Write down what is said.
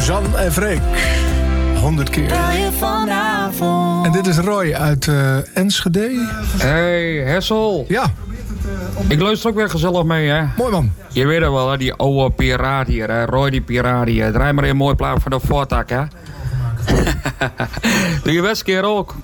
Suzanne en Freek. 100 keer. En dit is Roy uit Enschede. Hey, Hessel. Ja. Ik luister ook weer gezellig mee, hè. Mooi man. Je weet het wel, hè, die oude piraat hier, hè. Roy die piraat hier. Draai maar een mooi plaat van de voortak, hè. Doe je best keer ook.